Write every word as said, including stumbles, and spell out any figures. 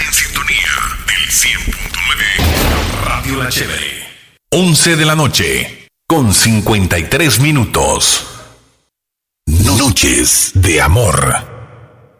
en sintonía del cien punto nueve Radio La Chévere. once de la noche, con cincuenta y tres minutos. Noches de amor.